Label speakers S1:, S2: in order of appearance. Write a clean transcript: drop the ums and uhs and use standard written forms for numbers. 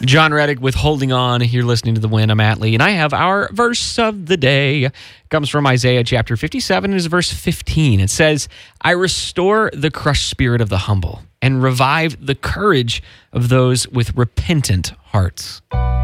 S1: John Reddick with Holding On. You're listening to The Win. I'm Matt Lee, and I have our verse of the day. It comes from Isaiah chapter 57, and is verse 15. It says, I restore the crushed spirit of the humble and revive the courage of those with repentant hearts.